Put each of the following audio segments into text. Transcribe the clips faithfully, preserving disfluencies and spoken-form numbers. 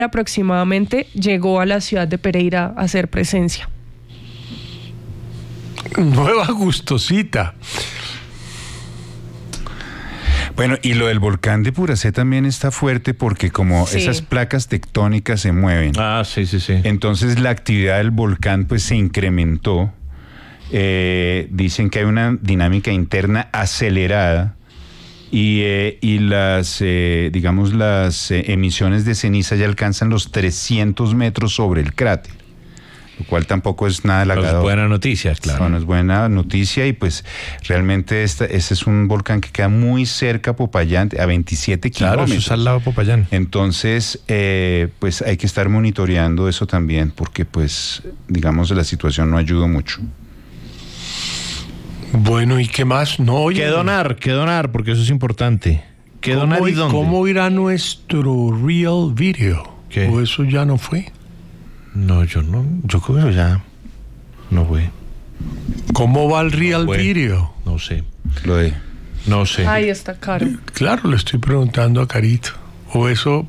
aproximadamente llegó a la ciudad de Pereira a hacer presencia. Nueva Gustosita. Bueno, y lo del volcán de Puracé también está fuerte porque como sí. esas placas tectónicas se mueven. Ah, sí, sí, sí. Entonces la actividad del volcán pues se incrementó. Eh, dicen que hay una dinámica interna acelerada y, eh, y las, eh, digamos, las eh, emisiones de ceniza ya alcanzan los trescientos metros sobre el cráter, lo cual tampoco es nada halagador. Es buena noticia, claro. No, es buena noticia y pues realmente esta, este es un volcán que queda muy cerca a Popayán, a veintisiete claro, kilómetros. Eso es al lado de Popayán. Entonces, eh, pues hay que estar monitoreando eso también porque pues, digamos, la situación no ayuda mucho. Bueno, ¿y qué más? No, oye, ¿Qué donar? ¿Qué donar? Porque eso es importante. ¿Qué donar y dónde? ¿Cómo irá nuestro Real Video? ¿Qué? ¿O eso ya no fue? No, yo no. Yo creo que eso ya no fue. ¿Cómo va el Real fue. Video? No sé. Lo de... No sé. Ahí está caro. Claro, le estoy preguntando a Carito. ¿O eso?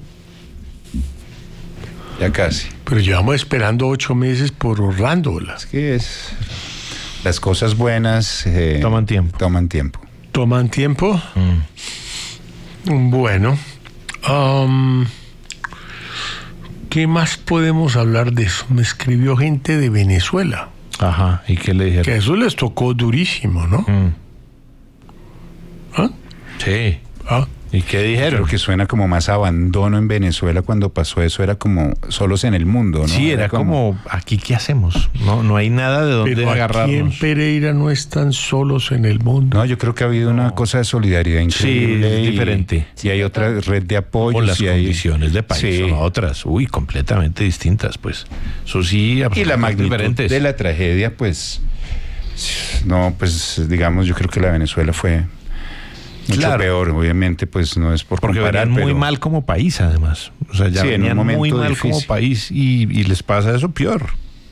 Ya casi. Pero llevamos esperando ocho meses por Orlando. Es que es... Las cosas buenas... Eh, Toman tiempo. Toman tiempo. ¿Toman tiempo? Mm. Bueno. Um, ¿Qué más podemos hablar de eso? Me escribió gente de Venezuela. Ajá. ¿Y qué le dijeron? Que eso les tocó durísimo, ¿no? Mm. ¿Ah? Sí. ¿Ah? ¿Y qué dijeron? Creo que suena como más abandono en Venezuela cuando pasó eso, era como solos en el mundo, ¿no? Sí, era, era como, como, ¿aquí qué hacemos? No, no hay nada de dónde pero agarrarnos. Aquí en Pereira no están solos en el mundo. No, yo creo que ha habido no. una cosa de solidaridad increíble. Sí, y, diferente. Y hay otra red de apoyo. Con las y condiciones hay, de país sí. son otras, uy, completamente distintas, pues. Eso sí, y la magnitud diferentes. de la tragedia, pues, no, pues, digamos, yo creo que la Venezuela fue... Mucho claro. peor, obviamente, pues no es por porque comparar, venían muy pero... mal como país, además. O sea, ya sí, venían muy mal difícil. como país y, y les pasa eso peor.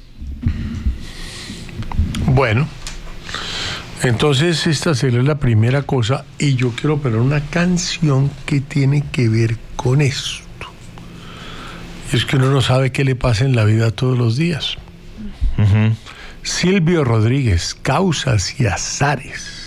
Bueno, entonces esta será la primera cosa y yo quiero poner una canción que tiene que ver con esto. Es que uno no sabe qué le pasa en la vida todos los días. Uh-huh. Silvio Rodríguez, Causas y Azares.